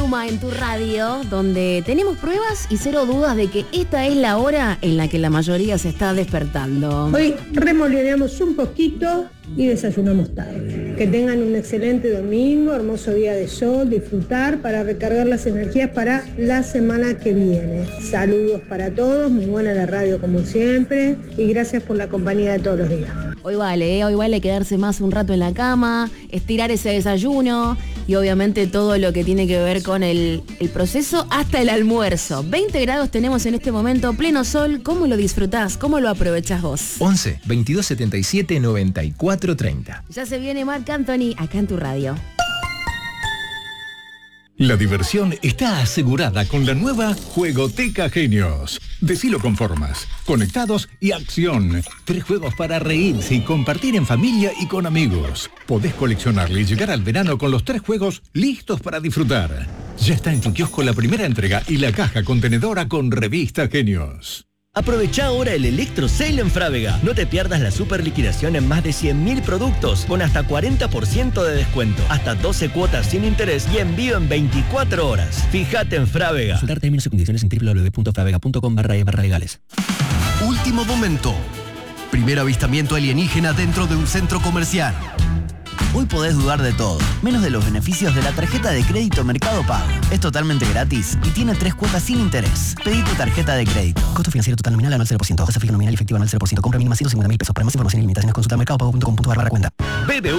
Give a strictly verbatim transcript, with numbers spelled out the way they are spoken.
Suma en tu radio, donde tenemos pruebas y cero dudas de que esta es la hora en la que la mayoría se está despertando. Hoy remolineamos un poquito y desayunamos tarde. Que tengan un excelente domingo, hermoso día de sol, disfrutar para recargar las energías para la semana que viene. Saludos para todos, muy buena la radio como siempre y gracias por la compañía de todos los días. Hoy vale, ¿eh? Hoy vale quedarse más un rato en la cama, estirar ese desayuno y obviamente todo lo que tiene que ver con el, el proceso hasta el almuerzo. veinte grados tenemos en este momento, pleno sol. ¿Cómo lo disfrutás? ¿Cómo lo aprovechás vos? once, veintidós, setenta y siete, noventa y cuatro, treinta. Ya se viene Marc Anthony acá en tu radio. La diversión está asegurada con la nueva Juegoteca Genios. Decilo con formas, conectados y acción. Tres juegos para reírse y compartir en familia y con amigos. Podés coleccionarle y llegar al verano con los tres juegos listos para disfrutar. Ya está en tu kiosco la primera entrega y la caja contenedora con revista Genios. Aprovecha ahora el Electro Sale en Frávega. No te pierdas la super liquidación en más de cien mil productos con hasta cuarenta por ciento de descuento, hasta doce cuotas sin interés y envío en veinticuatro horas. Fíjate en Frávega. Consultar términos y condiciones en doble u doble u doble u punto fravega punto com barra e barra legales. Último momento. Primer avistamiento alienígena dentro de un centro comercial. Hoy podés dudar de todo, menos de los beneficios de la tarjeta de crédito Mercado Pago. Es totalmente gratis y tiene tres cuotas sin interés. Pedí tu tarjeta de crédito. Costo financiero total nominal anual cero por ciento. Tasa fija nominal y efectiva anual cero por ciento. Compra mínima ciento cincuenta mil pesos. Para más información y limitaciones consulta mercado pago punto com punto ar barra cuenta. B B